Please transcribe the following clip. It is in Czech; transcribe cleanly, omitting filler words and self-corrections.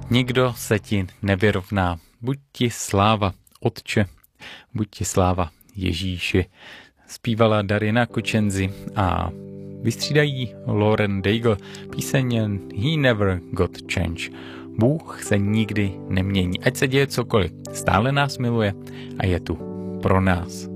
Nikdo se ti nevyrovná. Buď ti sláva, Otče, buď ti sláva, Ježíši. Zpívala Darina Kočenzi a vystřídají Lauren Daigle píseň He Never Got Change. Bůh se nikdy nemění. Ať se děje cokoliv, stále nás miluje a je tu pro nás.